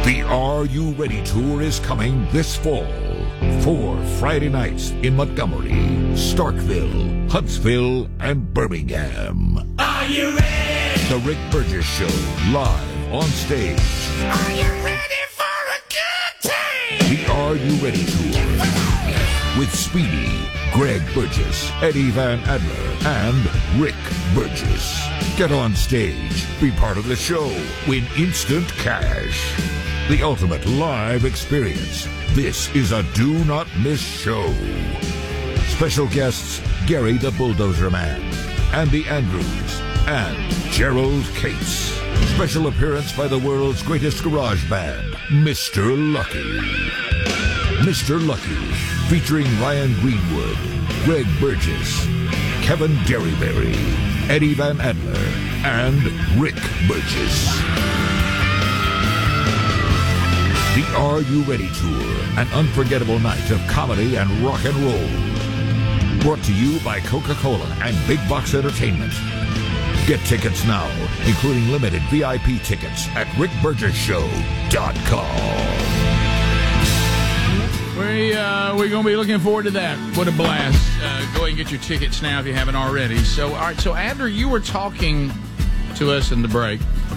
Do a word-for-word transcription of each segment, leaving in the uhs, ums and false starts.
The Are You Ready Tour is coming this fall. Four Friday nights in Montgomery, Starkville, Huntsville, and Birmingham. Are you ready? The Rick Burgess Show, live on stage. Are you ready for a good time? The Are You Ready Tour with Speedy, Greg Burgess, Eddie Van Adler, and Rick Burgess. Get on stage, be part of the show, win instant cash. The ultimate live experience. This is a do not miss show. Special guests, Gary the Bulldozer Man, Andy Andrews, and Gerald Cates. Special appearance by the world's greatest garage band, Mister Lucky. Mister Lucky, featuring Ryan Greenwood, Greg Burgess, Kevin Derryberry, Eddie Van Adler, and Rick Burgess. The Are You Ready Tour, an unforgettable night of comedy and rock and roll. Brought to you by Coca-Cola and Big Box Entertainment. Get tickets now, including limited V I P tickets at rick burgess show dot com. We, uh, we're going to be looking forward to that. What a blast. Uh, go ahead and get your tickets now if you haven't already. So, all right, so Adler, you were talking to us in the break.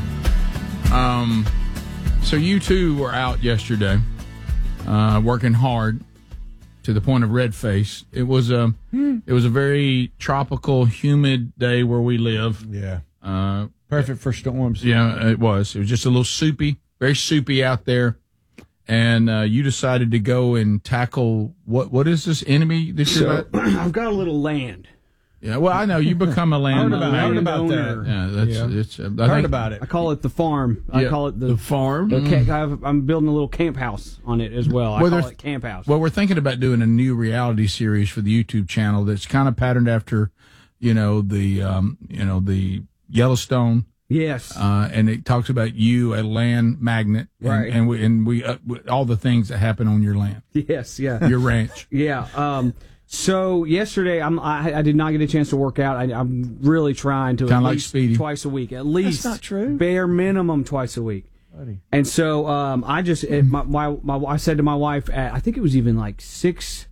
Um... So you two were out yesterday, uh, working hard to the point of red face. It was a hmm. it was a very tropical, humid day where we live. Yeah, uh, perfect for storms. Yeah, it was. It was just a little soupy, very soupy out there. And uh, you decided to go and tackle what? What is this enemy that you're so, about? I've got a little land. Yeah, well, I know you become a land. I heard about, land heard about owner. that. Yeah, that's yeah. it's. Uh, I heard think, about it. I call it the farm. Yeah, I call it the, the farm. The mm. ca- I've, I'm building a little camp house on it as well. I well, call it camp house. Well, we're thinking about doing a new reality series for the YouTube channel that's kind of patterned after, you know, the um, you know the Yellowstone. Yes. Uh, and it talks about you, a land magnet, and, right? And we and we uh, all the things that happen on your land. Yes. Yeah. Your ranch. yeah. Um. So yesterday, I'm, I, I did not get a chance to work out. I, I'm really trying to Kinda at like least Speedy. twice a week, at least. That's not true. Bare minimum twice a week. Buddy. And so um, I just it, my, my my I said to my wife, at, I think it was even like six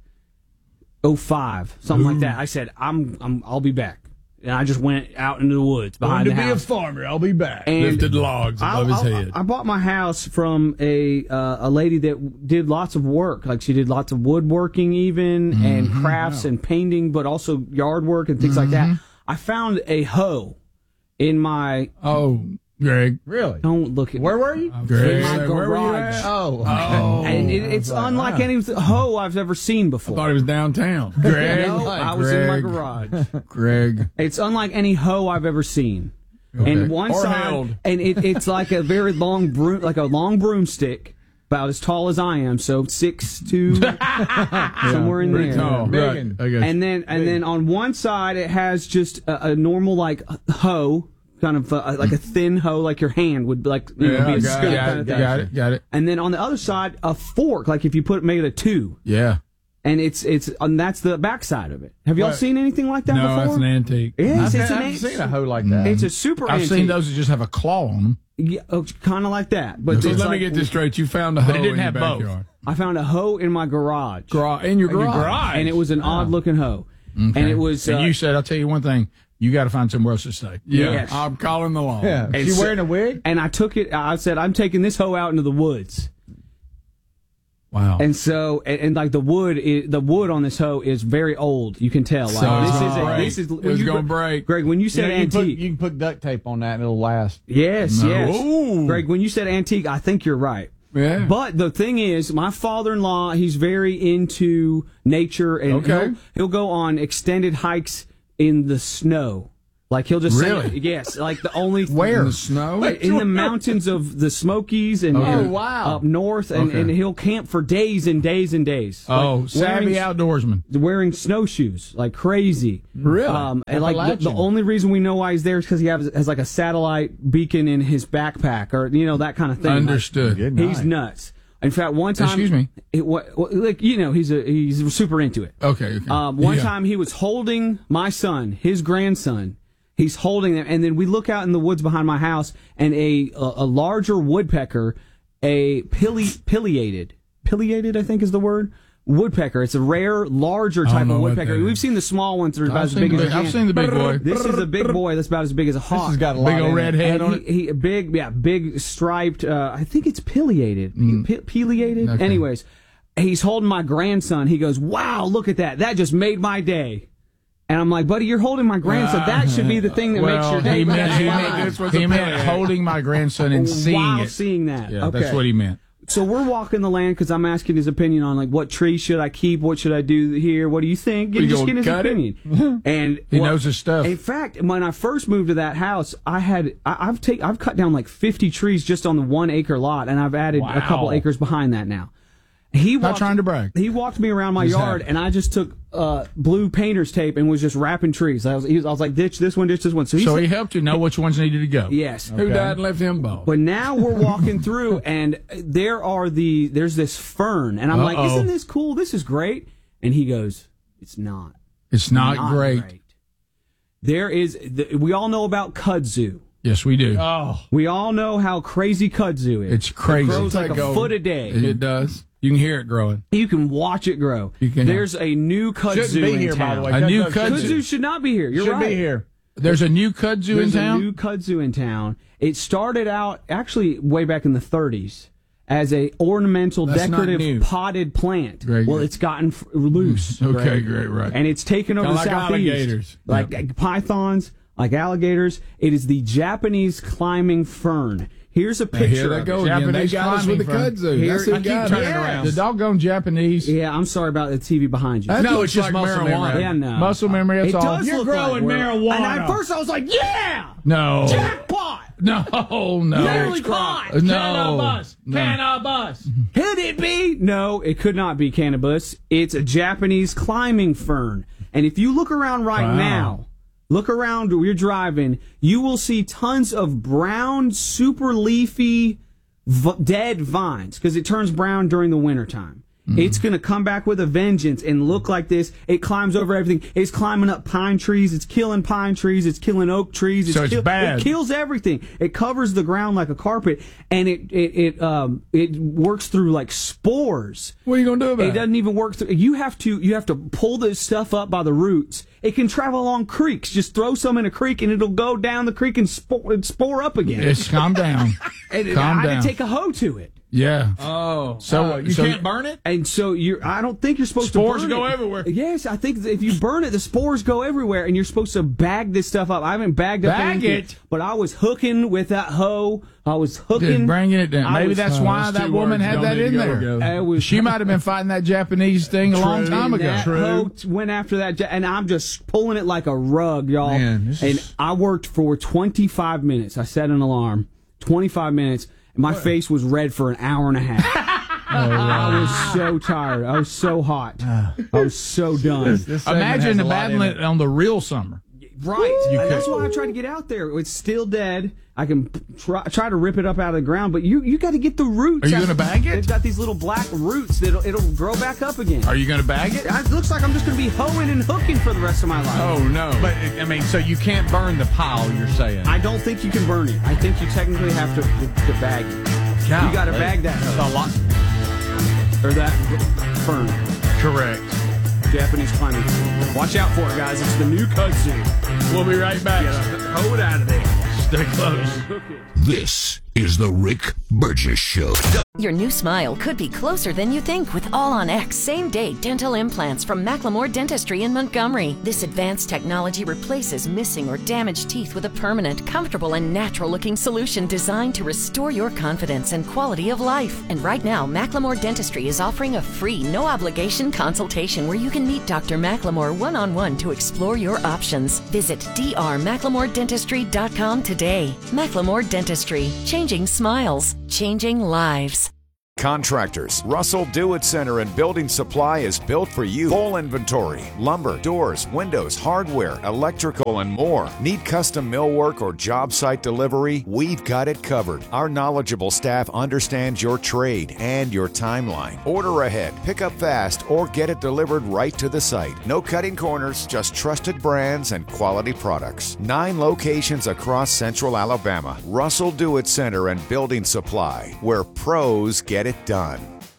oh five, something Ooh. like that. I said, I'm I'm I'll be back. And I just went out into the woods behind Going the to house. be a farmer. I'll be back. And Lifted logs above I, his I, head. I bought my house from a uh, a lady that did lots of work. Like she did lots of woodworking even mm-hmm. and crafts wow. and painting, but also yard work and things mm-hmm. like that. I found a hoe in my... Oh, Greg. Really? Don't look at... Where were you? Greg. In my garage. Where were you at? Oh. Okay. Oh. And it, it's like, unlike wow. any hoe I've ever seen before. I thought he was downtown. Greg. No, I was Greg. in my garage. Greg. It's unlike any hoe I've ever seen. Okay. And one or side, held. and it, it's like a very long broom, like a long broomstick, about as tall as I am, so six two, somewhere in Pretty there. tall. Right. Right. I guess. And then, and then on one side, it has just a, a normal like hoe, kind of uh, like a thin hoe, like your hand would like you yeah, know, be a got, scoop it, kind of thing. got it. Got it. And then on the other side, a fork, like if you put make it a two. Yeah. And it's it's and that's the backside of it. Have y'all What? seen anything like that no, before? that's an antique. Yes, I've, it's an I've ant- seen a hoe like that. It's a super I've antique. seen those that just have a claw on them. Yeah, kind of like that. But So it's let me like- get this straight. You found a hoe it didn't in have your both. backyard. I found a hoe in my garage. Gra- in your In your garage. garage. And it was an odd looking hoe. Okay. And it was. And uh, you said, I'll tell you one thing. You got to find somewhere else to stay. Yeah. Yes. I'm calling the law. Yeah. And She so- wearing a wig? and I took it. I said, I'm taking this hoe out into the woods. Wow. And so, and, and like the wood, is, the wood on this hoe is very old. You can tell. Like So this it's is gonna break. this is It was you- gonna break. Greg, when you You, said know, you, can put, antique, you can put duct tape on that and it'll last. yes, No. yes. Ooh. Greg, when you said antique, I think you're right. Yeah. But the thing is, my father-in-law, he's very into nature, and Okay. he'll, he'll go on extended hikes in the snow. Like he'll just Really? say, yes, like the only Where? In the snow? in the mountains of the Smokies and, Okay. and Oh, wow. up north, and, Okay. and he'll camp for days and days and days. Oh, Like, savvy wearing, outdoorsman. wearing snowshoes like crazy. Really? Um, and like the, the Appalachian. only reason we know why he's there is because he has, has like a satellite beacon in his backpack, or you know that kind of thing. Like, Understood. Good he's night. nuts. In fact, one time, Excuse me? it, what, what, like you know, he's a he's super into it. Okay. okay. Um, one Yeah. time he was holding my son, his grandson. He's holding them, and then we look out in the woods behind my house, and a a, a larger woodpecker a pili- pileated, pileated, I think is the word, woodpecker. It's a rare, larger type of woodpecker. We've seen the small ones that are about I've as big seen as the- a I've seen the big boy. This is a big boy that's about as big as a hawk. This has got a lot Big old in red it. head And on he, it. he big, yeah, big striped. Uh, I think it's pileated. P- pileated. Okay. Anyways, he's holding my grandson. He goes, "Wow, look at that! That just made my day." And I'm like, "Buddy, you're holding my grandson. That should be the thing that well, makes your day." he meant, he Wow. meant, This was he a meant pilot. holding my grandson and seeing While it. seeing that. Yeah, okay. that's what he meant. So we're walking the land because I'm asking his opinion on like what tree should I keep, what should I do here, what do you think? We Just gonna get his cut it? opinion. And He well, knows his stuff. In fact, when I first moved to that house, I had I, I've take I've cut down like fifty trees just on the one acre lot, and I've added a Wow. couple acres behind that now. He Not walked, trying to brag. He walked me around my Just yard, happy. and I just took uh, blue painter's tape and was just wrapping trees. I was, he was I was like, ditch this one, ditch this one. So he, So said, he helped you know which ones needed to go. yes. Who died and left him bald? But now we're walking through, and there are the there's this fern, and I'm like, Uh-oh. "Isn't this cool? This is great." And he goes, "It's not. It's not, great. There is. The, we all know about kudzu. Yes, we do. Oh, We all know how crazy kudzu is. It's crazy. It grows like a Go. foot a day. It does. You can hear it growing. You can watch it grow. You can- There's a new kudzu shouldn't be in here, by town. the way. A That new does- kudzu. Kudzu should not be here. You're should right. be here. There's a new kudzu There's in town? a new kudzu in town. It started out actually way back in the thirties as a ornamental, That's not new. decorative potted plant. Very well, good. it's gotten f- loose. Okay, great, right. And it's taken over Kinda the like southeast, alligators. like Yep. like pythons, like alligators. It is the Japanese climbing fern. Here's a picture. Here they of go it. again. They Japanese got us with the climbing kudzu. Here- That's who I keep got turning it. around. The doggone Japanese. Yeah, I'm sorry about the T V behind you. That No, looks it's just like muscle marijuana. memory. Yeah, no. Muscle memory, that's it all. does You're look growing like marijuana. And at first I was like, yeah, No. jackpot. No, no. Jackpot. No. Cannabis. No. Cannabis. Could it be? No, it could not be cannabis. It's a Japanese climbing fern. And if you look around right Wow. now, look around where you're driving, you will see tons of brown, super leafy, v- dead vines because it turns brown during the wintertime. Mm. It's going to come back with a vengeance and look like this. It climbs over everything. It's climbing up pine trees. It's killing pine trees. It's killing oak trees. So it's bad. It kills everything. It covers the ground like a carpet, and it it it um it works through like spores. What are you going to do about It it? doesn't even work through. You have to you have to pull this stuff up by the roots. It can travel along creeks. Just throw some in a creek, and it'll go down the creek and spore, and spore up again. Just calm down. And calm I had down. to take a hoe to it. Yeah. Oh, So- oh, you so- can't burn it? And so you're. I don't think you're supposed Spores to burn go it. everywhere. Yes, I think if you burn it, the spores go everywhere, and you're supposed to bag this stuff up. I haven't bagged up Bag anything, it? but I was hooking with that hoe. I was hooking, Just bringing it down. I Maybe was- that's Oh, why those that two woman words had don't that need in to there. go. I was She might have been fighting that Japanese thing a long time ago. That hoe went after that, ja- and I'm just pulling it like a rug, y'all. Man, this and is- I worked for twenty-five minutes. I set an alarm, twenty-five minutes, and my face was red for an hour and a half. I was so tired. I was so hot. I was so done. This segment Imagine has a lot in battling it. it on the real summer. Right. You And could- that's why I tried to get out there. It's still dead. I can p- try, try to rip it up out of the ground, but you you got to get the roots. Are you out. gonna bag it? It's got these little black roots that'll it'll grow back up again. Are you going to bag it? It looks like I'm just going to be hoeing and hooking for the rest of my life. Oh, no. But, I mean, so you can't burn the pile, you're saying? I don't think you can burn it. I think you technically have to to, to bag it. God, You got to that- bag that that's hoe. a lot. Or that fern. Correct. Japanese climbing fern. Watch out for it, guys. It's the new kudzu. We'll be right back. Hoe it out of there. Stay close. Hook it. This is the Rick Burgess Show. Your new smile could be closer than you think with All on X same-day dental implants from Macklemore Dentistry in Montgomery. This advanced technology replaces missing or damaged teeth with a permanent, comfortable, and natural-looking solution designed to restore your confidence and quality of life. And right now, Macklemore Dentistry is offering a free, no-obligation consultation where you can meet Doctor Macklemore one-on-one to explore your options. Visit d r macklemore dentistry dot com today. Macklemore Dentistry, changing smiles, changing lives. Contractors, Russell Do-It Center and Building Supply is built for you. Full inventory, lumber, doors, windows, hardware, electrical, and more. Need custom millwork or job site delivery? We've got it covered. Our knowledgeable staff understands your trade and your timeline. Order ahead, pick up fast, or get it delivered right to the site. No cutting corners, just trusted brands and quality products. Nine locations across Central Alabama. Russell Do-It Center and Building Supply, where pros get it done.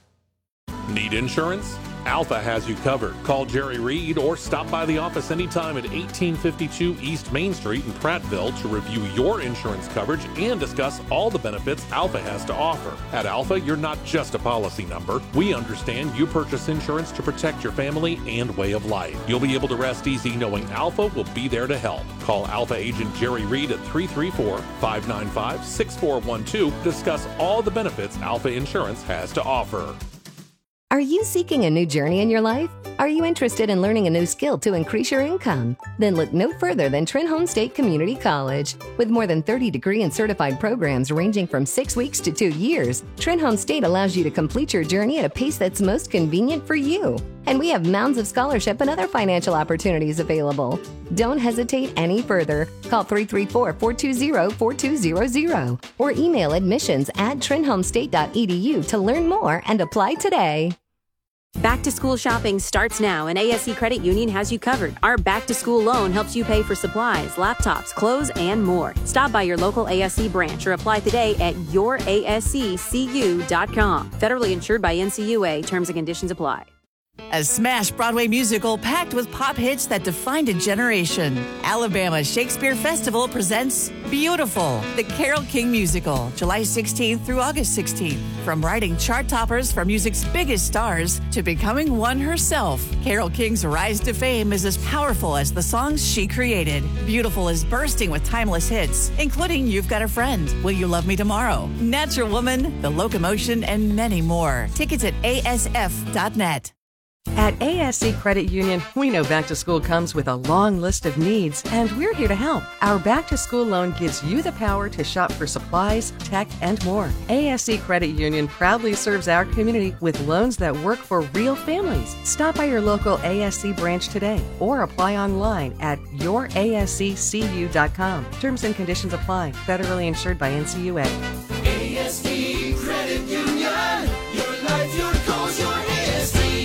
Need insurance? Alpha has you covered. Call Jerry Reed or stop by the office anytime at eighteen fifty-two East Main Street in Prattville to review your insurance coverage and discuss all the benefits Alpha has to offer. At Alpha, you're not just a policy number. We understand you purchase insurance to protect your family and way of life. You'll be able to rest easy knowing Alpha will be there to help. Call Alpha agent Jerry Reed at three three four, five nine five, six four one two to discuss all the benefits Alpha Insurance has to offer. Are you seeking a new journey in your life? Are you interested in learning a new skill to increase your income? Then look no further than Trenholm State Community College. With more than thirty degree and certified programs ranging from six weeks to two years, Trenholm State allows you to complete your journey at a pace that's most convenient for you. And we have mounds of scholarship and other financial opportunities available. Don't hesitate any further. Call three three four, four two zero, four two zero zero or email admissions at trenholm state dot e d u to learn more and apply today. Back to school shopping starts now, and A S C Credit Union has you covered. Our back to school loan helps you pay for supplies, laptops, clothes, and more. Stop by your local A S C branch or apply today at your A S C C U dot com. Federally insured by N C U A. Terms and conditions apply. A smash Broadway musical packed with pop hits that defined a generation. Alabama Shakespeare Festival presents Beautiful, the Carole King musical, July sixteenth through August sixteenth. From writing chart toppers for music's biggest stars to becoming one herself, Carole King's rise to fame is as powerful as the songs she created. Beautiful is bursting with timeless hits, including You've Got a Friend, Will You Love Me Tomorrow, Natural Woman, The Locomotion, and many more. Tickets at A S F dot net. At A S C Credit Union, we know back to school comes with a long list of needs, and we're here to help. Our back to school loan gives you the power to shop for supplies, tech, and more. A S C Credit Union proudly serves our community with loans that work for real families. Stop by your local A S C branch today or apply online at your A S C C U dot com. Terms and conditions apply. Federally insured by N C U A. A S C Credit Union. Your life, your goals, your A S C.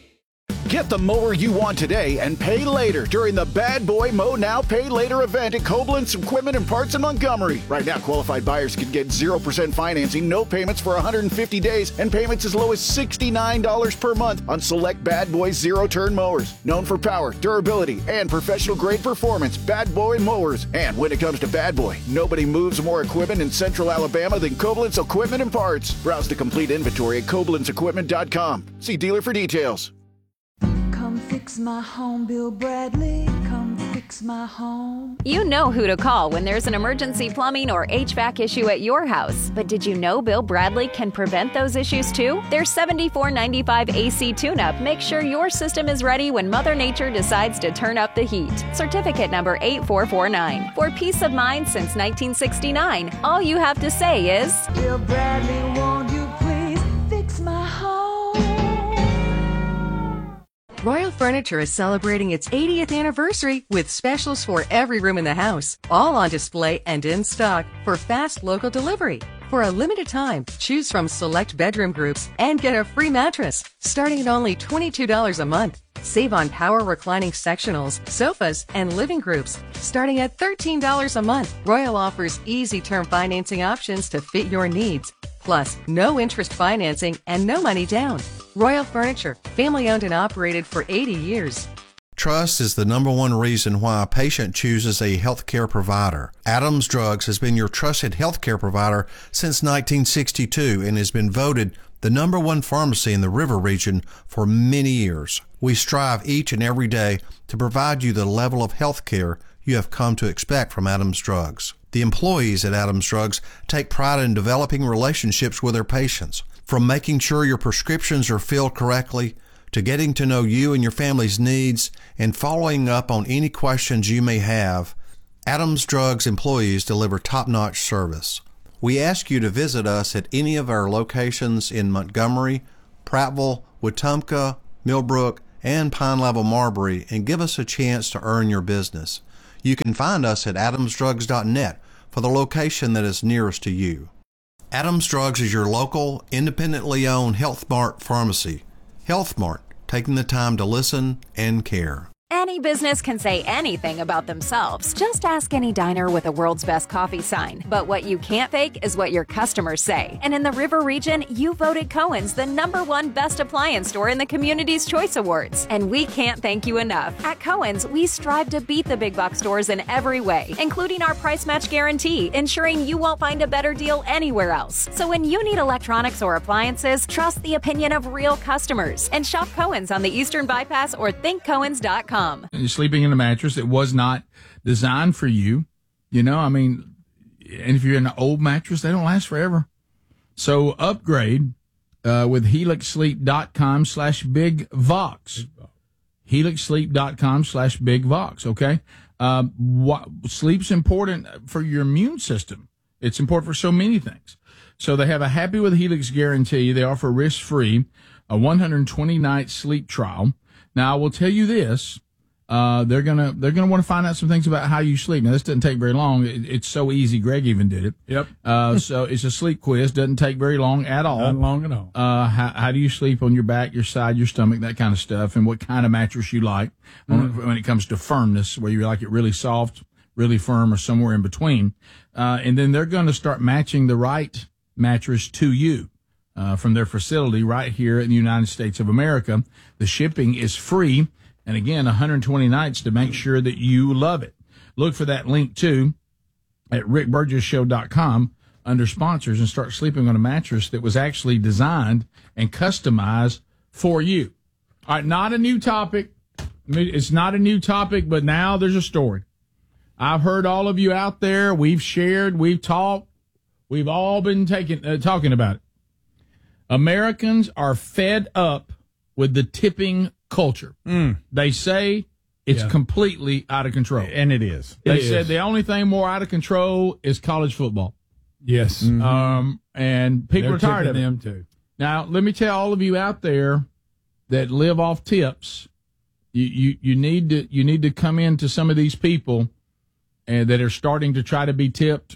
Get the mower you want today and pay later during the Bad Boy Mow Now Pay Later event at Koblenz Equipment and Parts in Montgomery. Right now, qualified buyers can get zero percent financing, no payments for one hundred fifty days, and payments as low as sixty-nine dollars per month on select Bad Boy zero-turn mowers. Known for power, durability, and professional-grade performance, Bad Boy Mowers. And when it comes to Bad Boy, nobody moves more equipment in Central Alabama than Koblenz Equipment and Parts. Browse the complete inventory at koblenz equipment dot com. See dealer for details. Come fix my home, Bill Bradley. Come fix my home. You know who to call when there's an emergency plumbing or H V A C issue at your house. But did you know Bill Bradley can prevent those issues too? Their seventy-four ninety-five A C tune-up makes sure your system is ready when Mother Nature decides to turn up the heat. Certificate number eight four four nine. For peace of mind since nineteen sixty-nine, all you have to say is, Bill Bradley, won't you please fix my home? Royal Furniture is celebrating its eightieth anniversary with specials for every room in the house, all on display and in stock for fast local delivery. For a limited time, choose from select bedroom groups and get a free mattress, starting at only twenty-two dollars a month. Save on power reclining sectionals, sofas, and living groups, starting at thirteen dollars a month. Royal offers easy term financing options to fit your needs. Plus, no interest financing and no money down. Royal Furniture, family owned and operated for eighty years. Trust is the number one reason why a patient chooses a healthcare provider. Adams Drugs has been your trusted healthcare provider since nineteen sixty-two and has been voted the number one pharmacy in the River region for many years. We strive each and every day to provide you the level of healthcare you have come to expect from Adams Drugs. The employees at Adams Drugs take pride in developing relationships with their patients. From making sure your prescriptions are filled correctly, to getting to know you and your family's needs, and following up on any questions you may have, Adams Drugs employees deliver top-notch service. We ask you to visit us at any of our locations in Montgomery, Prattville, Wetumpka, Millbrook, and Pine Level Marbury and give us a chance to earn your business. You can find us at adams drugs dot net for the location that is nearest to you. Adams Drugs is your local, independently owned Health Mart pharmacy. Health Mart, taking the time to listen and care. Any business can say anything about themselves. Just ask any diner with a world's best coffee sign. But what you can't fake is what your customers say. And in the River region, you voted Cohen's the number one best appliance store in the Community's Choice Awards. And we can't thank you enough. At Cohen's, we strive to beat the big box stores in every way, including our price match guarantee, ensuring you won't find a better deal anywhere else. So when you need electronics or appliances, trust the opinion of real customers and shop Cohen's on the Eastern Bypass or think cohens dot com. You're sleeping in a mattress that was not designed for you. You know, I mean, and if you're in an old mattress, they don't last forever. So upgrade uh, with helix sleep dot com slash big vox. helix sleep dot com slash big vox, okay? Um, what, sleep's important for your immune system. It's important for so many things. So they have a Happy with Helix guarantee. They offer risk-free, a one hundred twenty night sleep trial. Now, I will tell you this. Uh, they're gonna they're gonna want to find out some things about how you sleep. Now, this doesn't take very long. It, it's so easy. Greg even did it. Yep. Uh, so it's a sleep quiz. Doesn't take very long at all. Not long at all. Uh, how, how do you sleep on your back, your side, your stomach, that kind of stuff, and what kind of mattress you like Mm-hmm. when it comes to firmness, where you like it really soft, really firm, or somewhere in between. Uh, and then they're going to start matching the right mattress to you uh, from their facility right here in the United States of America. The shipping is free. And again, one hundred twenty nights to make sure that you love it. Look for that link, too, at rick burgess show dot com under sponsors and start sleeping on a mattress that was actually designed and customized for you. All right, not a new topic. I mean, it's not a new topic, but now there's a story. I've heard all of you out there. We've shared. We've talked. We've all been taking, uh, talking about it. Americans are fed up with the tipping culture. Mm. They say it's Yeah. completely out of control. And it is. They It said is. the only thing more out of control is college football. Yes. Um, and people They're are tired of tipping it. them too. Now, let me tell all of you out there that live off tips, you, you, you need to you need to come into some of these people and that are starting to try to be tipped,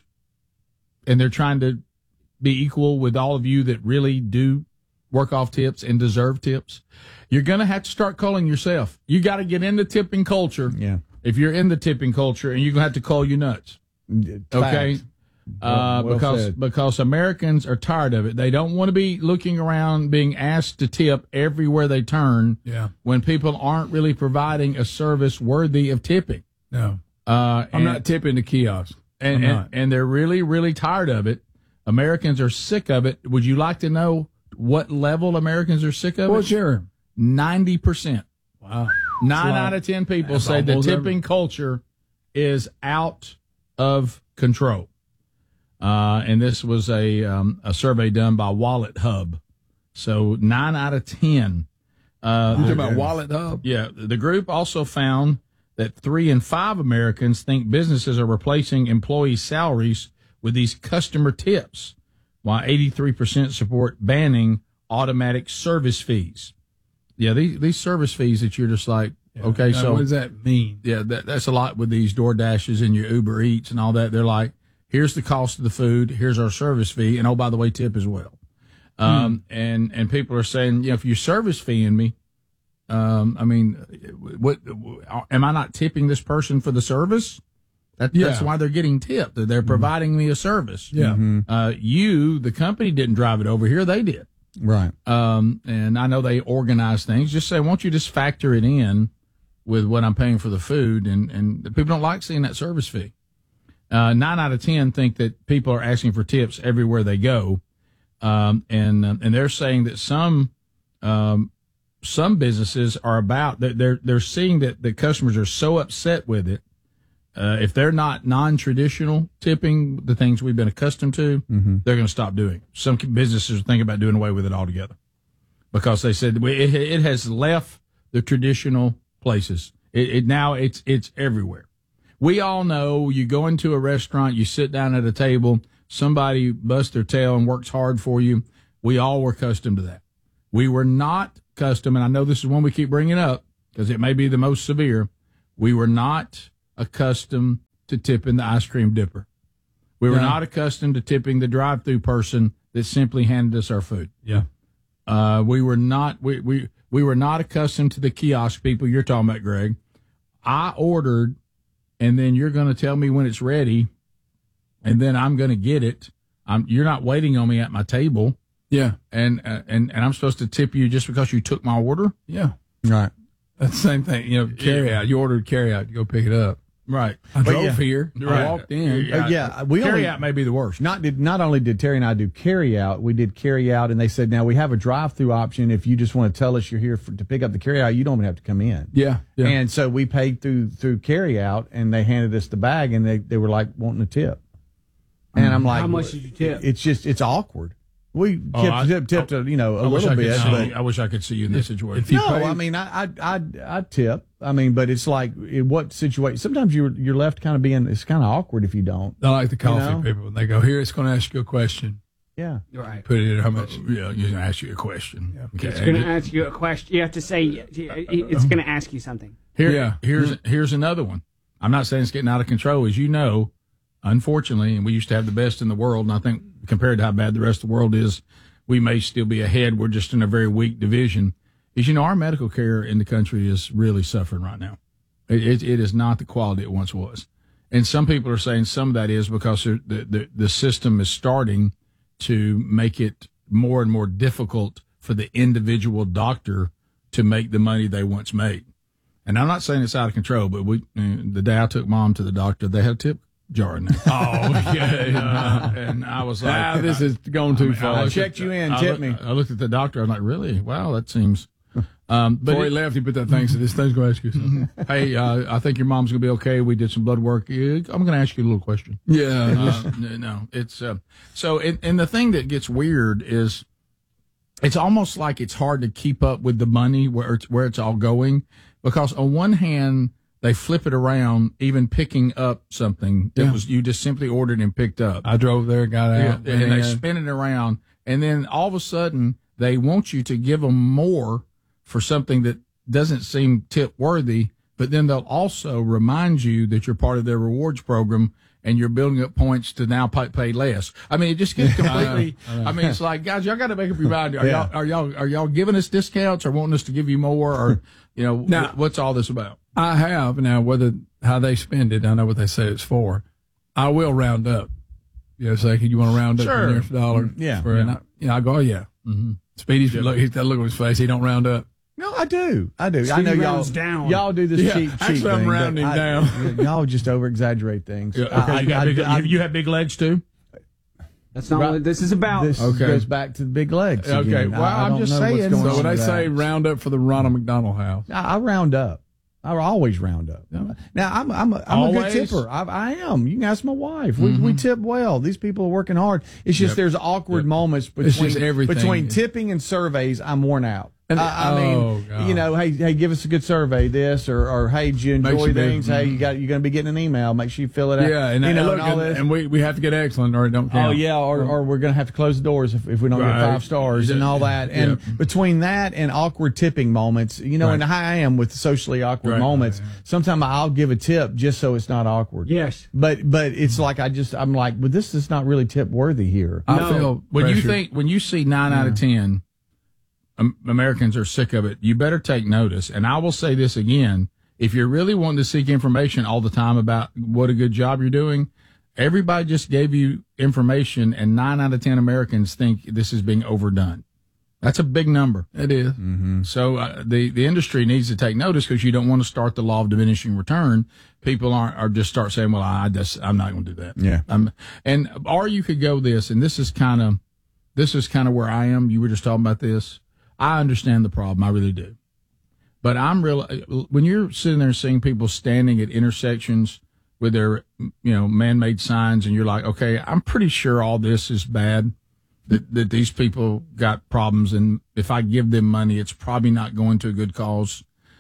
and they're trying to be equal with all of you that really do work off tips and deserve tips. You're going to have to start calling yourself. You got to get in the tipping culture. Yeah. If you're in the tipping culture, and you're going to have to call you nuts. Okay. Facts. Uh, Well- well because said. because Americans are tired of it. They don't want to be looking around being asked to tip everywhere they turn. Yeah. When people aren't really providing a service worthy of tipping. No. Uh, I'm and- not tipping the kiosk. and, I'm and, not. and they're really, really tired of it. Americans are sick of it. Would you like to know what level Americans are sick of Well, it? sure. ninety percent. Wow. Nine That's out of ten people that's say the almost tipping culture is out of control. Uh, and this was a um, a survey done by Wallet Hub. So nine out of ten. Uh, You talking the- about Wallet Hub? Yeah. The group also found that three in five Americans think businesses are replacing employee salaries with these customer tips, while eighty-three percent support banning automatic service fees. Yeah, these these service fees that you're just like, okay, Now, so what does that mean? yeah, that, that's a lot with these DoorDashes and your Uber Eats and all that. They're like, here's the cost of the food, here's our service fee, and oh, by the way, tip as well. Um, and and people are saying, you know, if you're service feeing me, um, I mean, what am I not tipping this person for the service? That, That's Yeah. why they're getting tipped. They're, they're providing me a service. Yeah. Mhm. Uh, you, the company, didn't drive it over here; they did. Right. Um, and I know they organize things. Just say, won't you just factor it in with what I'm paying for the food? And, and the people don't like seeing that service fee. Uh, nine out of ten think that people are asking for tips everywhere they go. Um, and, uh, and they're saying that some, um, some businesses are about that. They're, they're seeing that the customers are so upset with it. Uh, if they're not non-traditional tipping, the things we've been accustomed to, Mm-hmm. they're going to stop doing it. Some businesses are thinking about doing away with it altogether because they said it, it has left the traditional places. It, it now it's it's everywhere. We all know you go into a restaurant, you sit down at a table, somebody busts their tail and works hard for you. We all were accustomed to that. We were not accustomed, and I know this is one we keep bringing up because it may be the most severe. We were not accustomed to tipping the ice cream dipper. We were No. not accustomed to tipping the drive-through person that simply handed us our food. Yeah. Uh, we were not we, we we were not accustomed to the kiosk people you're talking about, Greg. I ordered, and then you're going to tell me when it's ready, and then I'm going to get it. I'm you're not waiting on me at my table. Yeah. And uh, and and I'm supposed to tip you just because you took my order. Yeah. Right. That's the same thing. You know, carry out. You ordered carry out. You go pick it up. Right. I But drove yeah. here. Right. I walked in. Uh, yeah, we carry only, out may be the worst. Not did not only did Terry and I do carry out, we did carry out, and they said now we have a drive-through option. If you just want to tell us you're here for, to pick up the carry out, you don't even have to come in. Yeah. yeah. And so we paid through through carry out, and they handed us the bag, and they, they were like wanting a tip. And I'm like, How much did you tip? It's just it's awkward. We tipped, Oh, I- tipped, tipped a, you know a I wish little I could bit, see but you. I wish I could see you in this situation. if you no, pay- I mean I I I I tip. I mean, but it's like in what situation? Sometimes you're you're left kind of being. It's kind of awkward if you don't. I like the coffee You know? people. They go, here, it's going to ask you a question. Yeah. Right. Put it in how much. Yeah, you're gonna ask you a question. Okay. It's going to ask you a question. You have to say it's going to ask you something. Here, Yeah. here's here's another one. I'm not saying it's getting out of control, as you know. Unfortunately, and we used to have the best in the world, and I think compared to how bad the rest of the world is, we may still be ahead. We're just in a very weak division. Is you know our medical care in the country is really suffering right now. It, it, it is not the quality it once was, and some people are saying some of that is because the the, the system is starting to make it more and more difficult for the individual doctor to make the money they once made. And I'm not saying it's out of control, but we uh, the day I took Mom to the doctor, they had a tip jar in there. Oh, yeah. Uh, and I was like, Ah, this is going too I mean, far. I I looked checked at- you in. I Tip looked- me. I looked at the doctor. I'm like, really? Wow, that seems. Um, but Before he it- left, he put that thing, so this thing's going to ask you something. hey, uh, I think your mom's gonna be okay. We did some blood work. Yeah, I'm gonna ask you a little question. Yeah. Uh, n- no, it's uh, so. And, and the thing that gets weird is, it's almost like it's hard to keep up with the money where it's where it's all going, because on one hand they flip it around, even picking up something that Yeah. was you just simply ordered and picked up. I drove there, got out. Yeah, went and they in. spin it around, and then all of a sudden they want you to give them more for something that doesn't seem tip worthy, but then they'll also remind you that you're part of their rewards program and you're building up points to now pay, pay less. I mean, it just gets completely. I know. I mean, it's like, guys, y'all got to make up your mind. Are Yeah. y'all are y'all are y'all giving us discounts or wanting us to give you more, or you know, Now- wh- what's all this about? I have now. Whether how they spend it, I know what they say it's for. I will round up. You know, say, "Can you want to round up Sure. the nearest dollar?" Yeah. For, and I, you know, I go, "Oh yeah." Mm-hmm. Speedy's look. He's got a look on his face. He don't round up. No, I do. I do. I Speedy know y'all. rounds down. Y'all do this Yeah, cheap, cheap actually, I'm thing. but rounding I- down. Y'all just over exaggerate things. Yeah, okay, I- you, got I- big, I- you, you have big legs too. That's not Right. what this is about. This Okay. goes back to the big legs. Okay, again. well, I, I I'm don't just know what's saying. going So on when they with say that. round up for the Ronald McDonald House, I, I round up. I always round up. Now I'm I'm a, I'm a good Always? tipper. I, I am. You can ask my wife. We Mm-hmm. we tip well. These people are working hard. It's just Yep. there's awkward Yep. moments It's just between everything. between tipping and surveys. I'm worn out. And- I, I oh, mean, God. you know, hey, hey, give us a good survey, this or, or hey, did you Makes enjoy you do. things? Hey, you got you're going to be getting an email. Make sure you fill it out. yeah, and, you know, and, look, and all and, this. and we we have to get excellent or it don't count. Oh yeah, or, or we're going to have to close the doors if, if we don't Right. get five stars and all that. And Yeah. between that and awkward tipping moments, you know, Right. and how I am with socially awkward Right. moments, sometimes I'll give a tip just so it's not awkward. Yes. But but it's like I just I'm like, well, this is not really tip worthy here. I No. feel when you pressure. think when you see nine out of ten um, Americans are sick of it, you better take notice. And I will say this again: if you're really wanting to seek information all the time about what a good job you're doing, everybody just gave you information, and nine out of ten Americans think this is being overdone. That's a big number. it is. Mm-hmm. So uh, the the industry needs to take notice, because you don't want to start the law of diminishing return. People aren't are just start saying, "Well, I just I'm not going to do that." Yeah. Um, and or you could go this, and this is kind of this is kind of where I am. You were just talking about this. I understand the problem, I really do, but I'm real when you're sitting there seeing people standing at intersections with their you know man-made signs, and you're like, okay, I'm pretty sure all this is bad. That, that these people got problems, and if I give them money, it's probably not going to a good cause.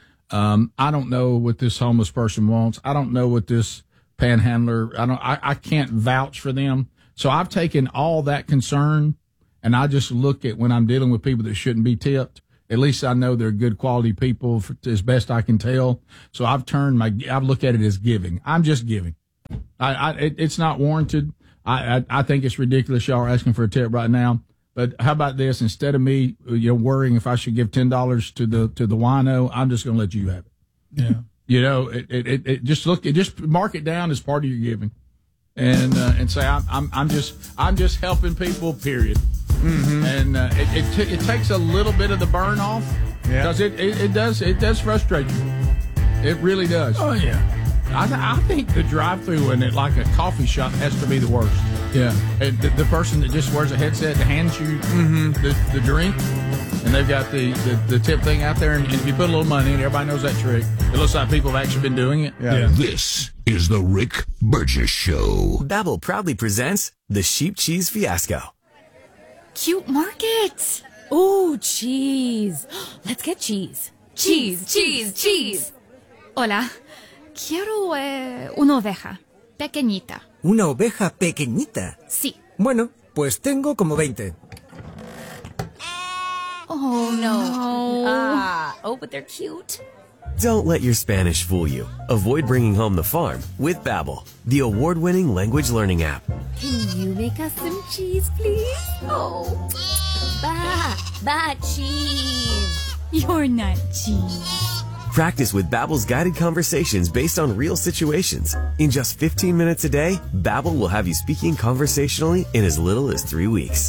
Um, I don't know what this homeless person wants. I don't know what this panhandler. I don't. I, I can't vouch for them, So I've taken all that concern, and I just look at when I'm dealing with people that shouldn't be tipped. At least I know they're good quality people, for, as best I can tell. So I've turned my, I've looked at it as giving. I'm just giving. I, I it, it's not warranted. I, I, I think it's ridiculous y'all are asking for a tip right now. But how about this? Instead of me, you know, worrying if I should give ten dollars to the to the wino, I'm just going to let you have it. Yeah. You know, it, it, it just look, it just mark it down as part of your giving, and uh, and say I'm I'm I'm just I'm just helping people. Period. Mm-hmm. And uh, it it, t- it takes a little bit of the burn off because yeah. it, it it does it does frustrate you. It really does. Oh yeah. I th- I think the drive-through in it, like a coffee shop, has to be the worst. Yeah. And the, the person that just wears a headset that hands you mm-hmm. the, the drink, and they've got the, the, the tip thing out there, and, and if you put a little money in, everybody knows that trick. It looks like people have actually been doing it. Yeah. Yeah. This is the Rick Burgess Show. Babbel proudly presents the Sheep Cheese Fiasco. Cute market. Ooh, cheese. Let's get cheese. Cheese, cheese, cheese. Hola. Quiero eh, una oveja pequeñita. ¿Una oveja pequeñita? Sí. Bueno, pues tengo como veinte. Oh, no. Ah, oh, but they're cute. Don't let your Spanish fool you. Avoid bringing home the farm with Babbel, the award-winning language learning app. Can you make us some cheese, please? Oh, ba, ba cheese. You're not cheese. Practice with Babbel's guided conversations based on real situations. In just fifteen minutes a day, Babbel will have you speaking conversationally in as little as three weeks.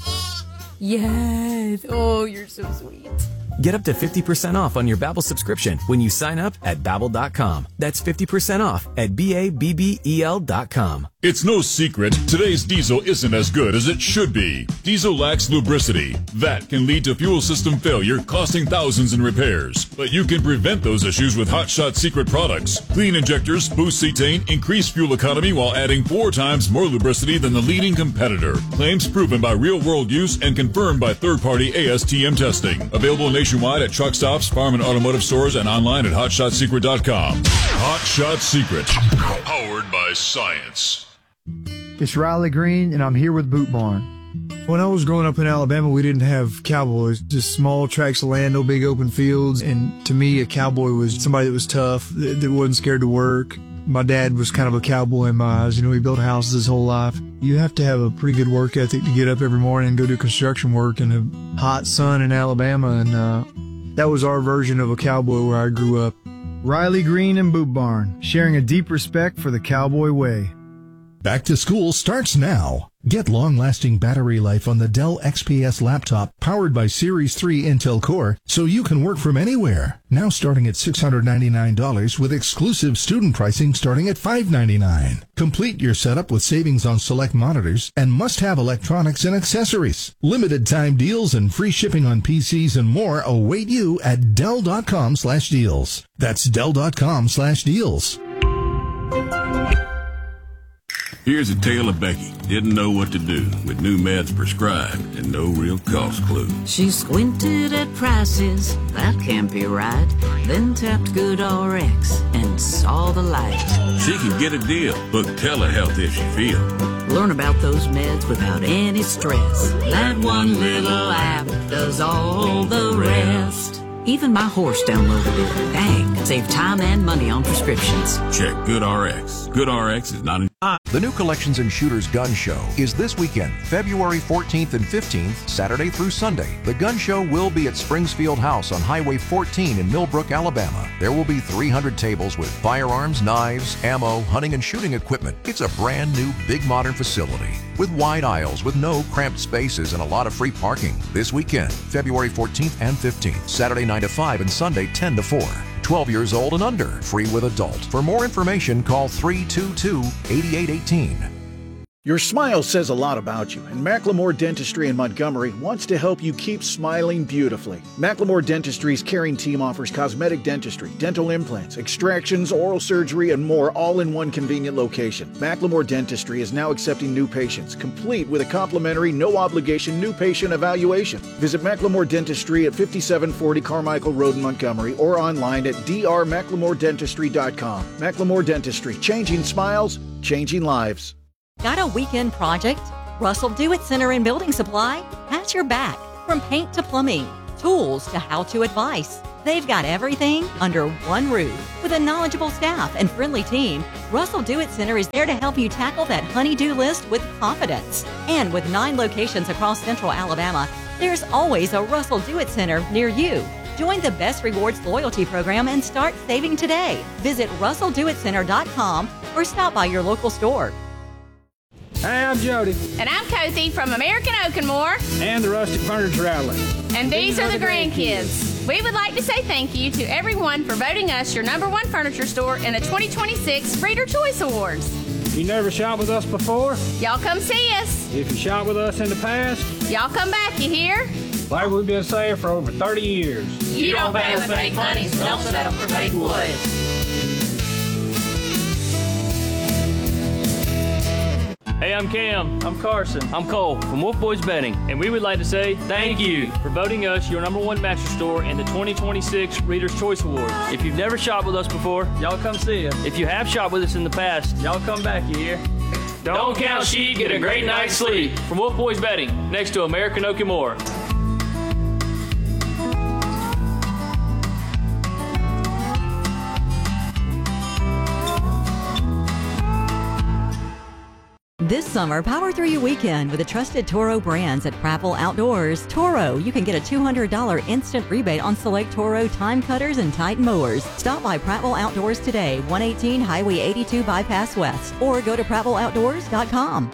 Yes. Oh, you're so sweet. Get up to fifty percent off on your Babbel subscription when you sign up at Babbel dot com. That's fifty percent off at B A B B E L dot com. It's no secret, today's diesel isn't as good as it should be. Diesel lacks lubricity. That can lead to fuel system failure, costing thousands in repairs. But you can prevent those issues with Hot Shot Secret products. Clean injectors boost cetane, increase fuel economy while adding four times more lubricity than the leading competitor. Claims proven by real-world use and confirmed by third-party A S T M testing. Available nationwide at truck stops, farm and automotive stores, and online at hot shot secret dot com. Hot Shot Secret, powered by science. It's Riley Green, and I'm here with Boot Barn. When I was growing up in Alabama, we didn't have cowboys, just small tracts of land, no big open fields. And to me, a cowboy was somebody that was tough, that, that wasn't scared to work. My dad was kind of a cowboy in my eyes. You know, he built houses his whole life. You have to have a pretty good work ethic to get up every morning and go do construction work in a hot sun in Alabama. And uh, that was our version of a cowboy where I grew up. Riley Green and Boot Barn, sharing a deep respect for the cowboy way. Back to school starts now. Get long-lasting battery life on the Dell X P S laptop powered by Series three Intel Core so you can work from anywhere. Now starting at six hundred ninety-nine dollars with exclusive student pricing starting at five hundred ninety-nine dollars. Complete your setup with savings on select monitors and must-have electronics and accessories. Limited time deals and free shipping on P Cs and more await you at Dell dot com slash deals. That's Dell dot com slash deals. Here's a tale of Becky. Didn't know what to do with new meds prescribed and no real cost clue. She squinted at prices, that can't be right. Then tapped Good R X and saw the light. She can get a deal. Book telehealth if she feel. Learn about those meds without any stress. That one little app does all the rest. Even my horse downloaded it. Dang, save time and money on prescriptions. Check Good R X. Good R X is not... The new Collections and Shooters Gun Show is this weekend, February fourteenth and fifteenth, Saturday through Sunday. The gun show will be at Springsfield House on Highway fourteen in Millbrook, Alabama. There will be three hundred tables with firearms, knives, ammo, hunting and shooting equipment. It's a brand new, big modern facility with wide aisles with no cramped spaces and a lot of free parking. This weekend, February fourteenth and fifteenth, Saturday nine to five and Sunday ten to four. twelve years old and under, free with adult. For more information, call three two two, eight eight one eight. Your smile says a lot about you, and Macklemore Dentistry in Montgomery wants to help you keep smiling beautifully. Macklemore Dentistry's caring team offers cosmetic dentistry, dental implants, extractions, oral surgery, and more, all in one convenient location. Macklemore Dentistry is now accepting new patients, complete with a complimentary, no-obligation new patient evaluation. Visit Macklemore Dentistry at fifty-seven forty Carmichael Road in Montgomery or online at d r macklemore dentistry dot com. Macklemore Dentistry, changing smiles, changing lives. Got a weekend project? Russell Do-It Center and Building Supply has your back. From paint to plumbing, tools to how-to advice, they've got everything under one roof. With a knowledgeable staff and friendly team, Russell Do-It Center is there to help you tackle that honey-do list with confidence. And with nine locations across central Alabama, there's always a Russell Do-It Center near you. Join the Best Rewards loyalty program and start saving today. Visit russell do it center dot com or stop by your local store. Hey, I'm Jody. And I'm Cozy from American Oak and More. And the Rustic Furniture Outlet. And these, these are, are the grandkids. grandkids. We would like to say thank you to everyone for voting us your number one furniture store in the twenty twenty-six Reader Choice Awards. If you never shopped with us before, y'all come see us. If you shopped with us in the past, y'all come back, you hear? Like we've been saying for over thirty years. You, you don't pay with fake money, so don't settle for fake wood. Hey, I'm Cam. I'm Carson. I'm Cole from Wolf Boys Bedding, and we would like to say thank you for voting us your number one mattress store in the twenty twenty-six Reader's Choice Awards. If you've never shopped with us before, y'all come see us. If you have shopped with us in the past, y'all come back, you hear? Don't, Don't count sheep, get a great night's sleep. From Wolf Boys Bedding, next to American Oak and More. This summer, power through your weekend with the trusted Toro brands at Prattville Outdoors. Toro, you can get a two hundred dollars instant rebate on select Toro time cutters and Titan mowers. Stop by Prattville Outdoors today, one eighteen Highway eighty-two Bypass West, or go to prattville outdoors dot com.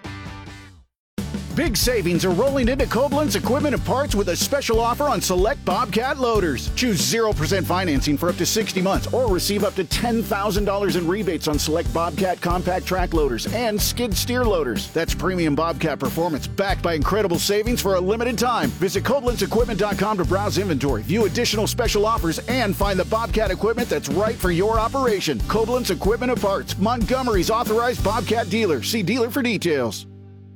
Big savings are rolling into Koblenz Equipment and Parts with a special offer on select Bobcat loaders. Choose zero percent financing for up to sixty months or receive up to ten thousand dollars in rebates on select Bobcat compact track loaders and skid steer loaders. That's premium Bobcat performance backed by incredible savings for a limited time. Visit Koblenz Equipment dot com to browse inventory, view additional special offers, and find the Bobcat equipment that's right for your operation. Koblenz Equipment and Parts, Montgomery's authorized Bobcat dealer. See dealer for details.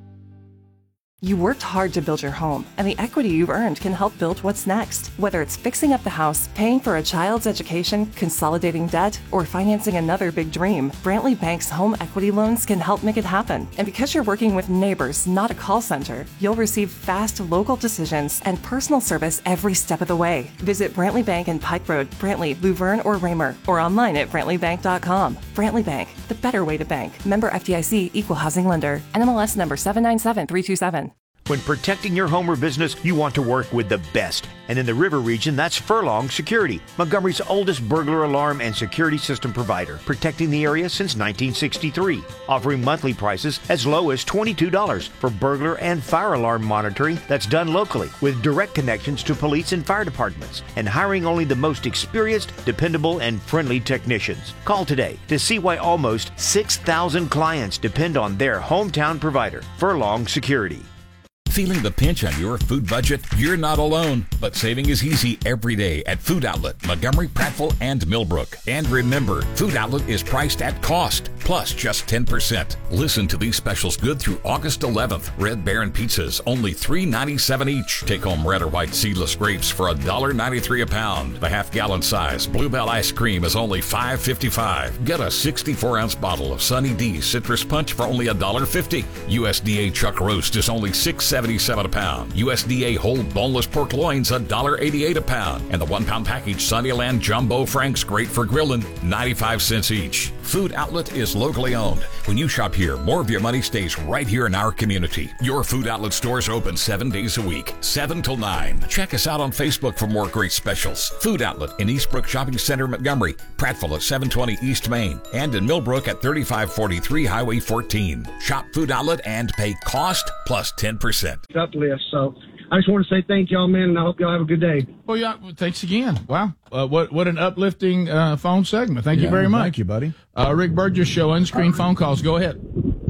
You worked hard to build your home, and the equity you've earned can help build what's next. Whether it's fixing up the house, paying for a child's education, consolidating debt, or financing another big dream, Brantley Bank's home equity loans can help make it happen. And because you're working with neighbors, not a call center, you'll receive fast local decisions and personal service every step of the way. Visit Brantley Bank in Pike Road, Brantley, Luverne, or Raymer, or online at brantley bank dot com. Brantley Bank, the better way to bank. Member F D I C, Equal Housing Lender. N M L S number seven nine seven three two seven. When protecting your home or business, you want to work with the best. And in the River region, that's Furlong Security, Montgomery's oldest burglar alarm and security system provider, protecting the area since nineteen sixty-three, offering monthly prices as low as twenty-two dollars for burglar and fire alarm monitoring that's done locally, with direct connections to police and fire departments, and hiring only the most experienced, dependable, and friendly technicians. Call today to see why almost six thousand clients depend on their hometown provider, Furlong Security. Feeling the pinch on your food budget? You're not alone, but saving is easy every day at Food Outlet, Montgomery, Prattville, and Millbrook. And remember, Food Outlet is priced at cost, plus just ten percent. Listen to these specials good through August eleventh. Red Baron pizzas, only three ninety-seven each. Take home red or white seedless grapes for one dollar ninety-three a pound. The half gallon size Bluebell ice cream is only five fifty-five. Get a sixty-four ounce bottle of Sunny D citrus punch for only one dollar fifty. U S D A chuck roast is only six seventy-seven a pound. U S D A whole boneless pork loins one dollar eighty-eight a pound. And the one pound package Sunnyland Jumbo Franks, great for grilling, ninety-five cents each. Food Outlet is locally owned. When you shop here, more of your money stays right here in our community. Your Food Outlet stores are open seven days a week, seven till nine. Check us out on Facebook for more great specials. Food Outlet in Eastbrook Shopping Center, Montgomery, Prattville at seven twenty East Main, and in Millbrook at thirty-five forty-three Highway fourteen. Shop Food Outlet and pay cost plus ten percent. Up list, so I just want to say thank y'all, man, and I hope y'all have a good day. Well, yeah, thanks again. Wow, uh, what what an uplifting uh, phone segment. Thank yeah, you very much. Thank you, buddy. Uh, Rick Burgess Show, unscreened phone calls. Go ahead.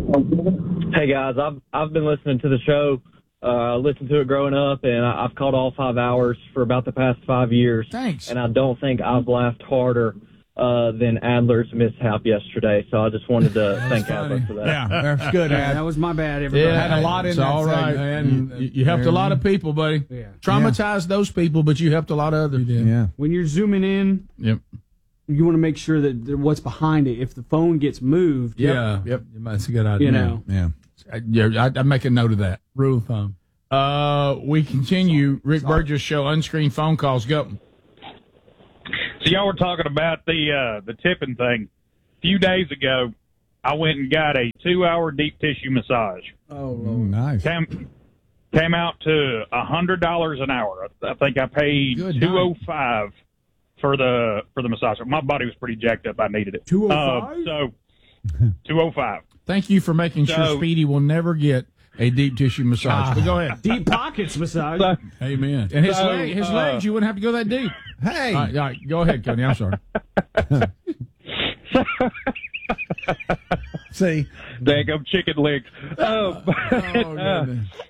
Hey guys, I've I've been listening to the show. Uh, listened to it growing up, and I, I've caught all five hours for about the past five years. Thanks. And I don't think I've laughed harder uh, than Adler's mishap yesterday. So I just wanted to thank funny. Adler for that. Yeah, that's good. Yeah, that was my bad. Everybody Yeah, had a lot in it's that all right. segment. And you, you helped a lot of people, buddy. Yeah. Traumatized those people, but you helped a lot of others. Yeah. When you're zooming in, yep. you want to make sure that there- what's behind it. If the phone gets moved, Yeah. Yep. That's a good idea. You know. Yeah. I, yeah, I, I make a note of that. Rule of thumb. Uh, we continue. Rick Burgess Show, unscreened phone calls. Go. So y'all were talking about the uh, the tipping thing. A few days ago, I went and got a two-hour deep tissue massage. Oh, Lord. Nice. Came, came out to one hundred dollars an hour. I, I think I paid two oh five for the for the massage. My body was pretty jacked up. I needed it. two oh five Uh, so, two oh five Thank you for making So- sure Speedy will never get a deep tissue massage. But go ahead. Deep pockets massage. Amen. And his, So, leg, his uh, legs, you wouldn't have to go that deep. Hey. All right, all right, go ahead, Cody. I'm sorry. See, Daggum chicken legs. Um, Oh, goodness.